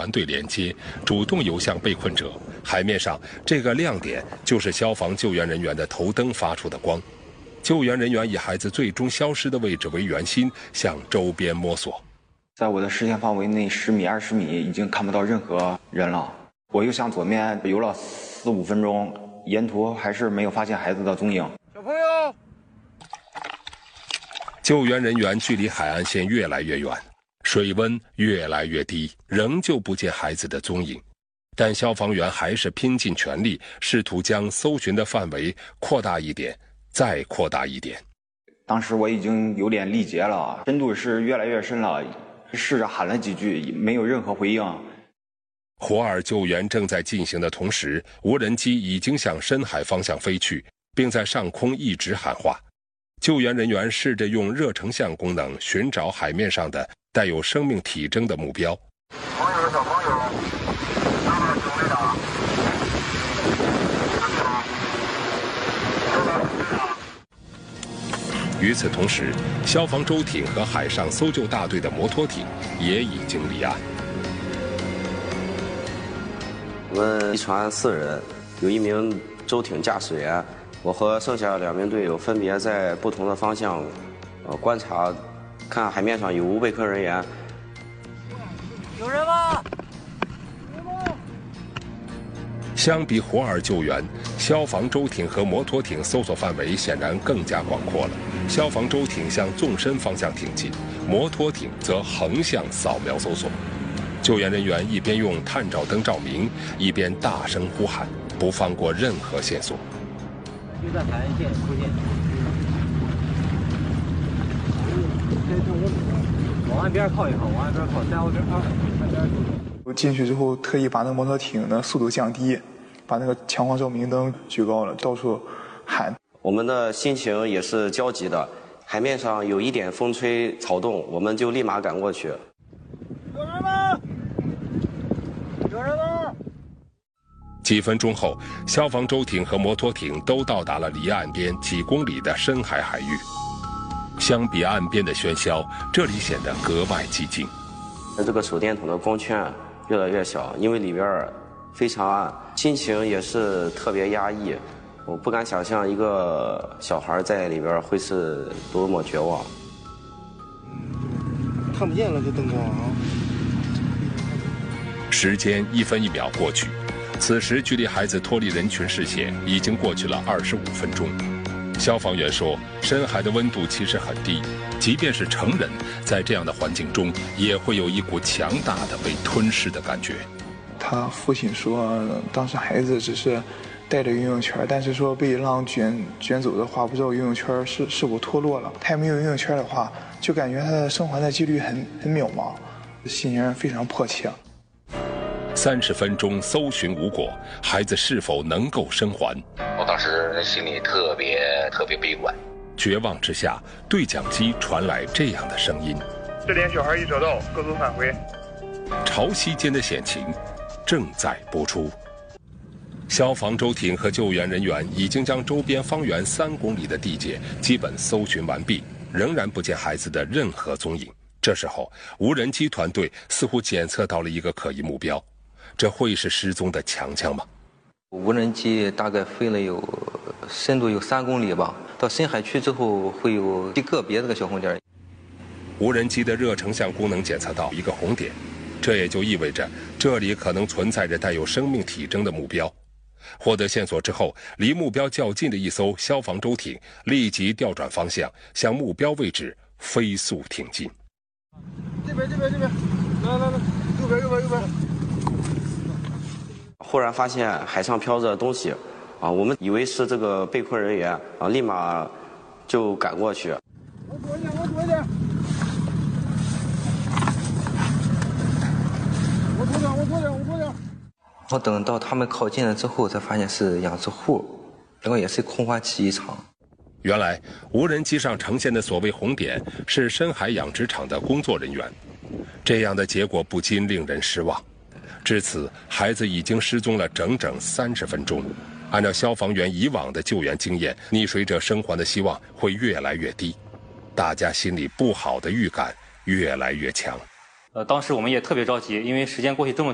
团队连接，主动游向被困者。海面上这个亮点就是消防救援人员的头灯发出的光。救援人员以孩子最终消失的位置为圆心，向周边摸索。 在我的视线范围内10米、20米已经看不到任何人了。我又向左面游了4、5分钟，沿途还是没有发现孩子的踪影。 小朋友， 救援人员距离海岸线越来越远，水温越来越低，仍旧不见孩子的踪影。但消防员还是拼尽全力，试图将搜寻的范围扩大一点，再扩大一点。 当时我已经有点力竭了，深度是越来越深了，试着喊了几句，没有任何回应。 活饵救援正在进行的同时，无人机已经向深海方向飞去，并在上空一直喊话。救援人员试着用热成像功能寻找海面上的带有生命体征的目标。 小朋友， 与此同时，消防舟艇和海上搜救大队的摩托艇也已经离岸。 我们一船4人，有1名舟艇驾驶员，我和剩下2名队友分别在不同的方向，观察，看海面上有无被困人员。 有人吗？ 相比活饵救援，消防舟艇和摩托艇搜索范围显然更加广阔了。消防舟艇向纵深方向挺进，摩托艇则横向扫描搜索。救援人员一边用探照灯照明，一边大声呼喊，不放过任何线索。 就在海岸线附近，往岸边靠一靠，往岸边靠，在岸边我进去之后，特意把那个摩托艇的速度降低，把那个强光照明灯举高了，到处喊。 我们的心情也是焦急的，海面上有一点风吹草动，我们就立马赶过去。 有人吗？有人吗？ 几分钟后，消防舟艇和摩托艇都到达了离岸边几公里的深海海域。相比岸边的喧嚣，这里显得格外寂静。 这个手电筒的光圈越来越小，因为里边非常暗，心情也是特别压抑。我不敢想象一个小孩在里边会是多么绝望。 看不见了，这灯光啊！ 时间1分1秒过去，此时距离孩子脱离人群视线已经过去了25分钟。消防员说，深海的温度其实很低，即便是成人，在这样的环境中，也会有一股强大的被吞噬的感觉。 他父亲说，当时孩子只是带着游泳圈，但是说被浪卷走的话，不知道游泳圈是否脱落了。他也没有游泳圈的话，就感觉他的生还的几率很渺茫，心情非常迫切。 30分钟搜寻无果，孩子是否能够生还？ 我当时心里特别悲观。 绝望之下，对讲机传来这样的声音： 这点小孩已找到，各自返回。 潮汐间的险情正在播出。消防舟艇和救援人员已经将周边方圆3公里的地界基本搜寻完毕，仍然不见孩子的任何踪影。这时候，无人机团队似乎检测到了一个可疑目标，这会是失踪的强强吗？ 无人机大概飞了深度有3公里吧，到深海区之后会有一个别的小红点。 无人机的热成像功能检测到一个红点，这也就意味着这里可能存在着带有生命体征的目标。获得线索之后，离目标较近的一艘消防舟艇立即调转方向，向目标位置飞速挺进。 这边，来，右边。 忽然发现海上飘着东西，我们以为是这个被困人员，立马就赶过去。 我左一点。我左点。 我等到他们靠近了之后，才发现是养殖户，然后也是空欢起一场。 原来无人机上呈现的所谓红点是深海养殖场的工作人员，这样的结果不禁令人失望。至此，孩子已经失踪了整整30分钟。按照消防员以往的救援经验，溺水者生还的希望会越来越低，大家心里不好的预感越来越强。 当时我们也特别着急，因为时间过去这么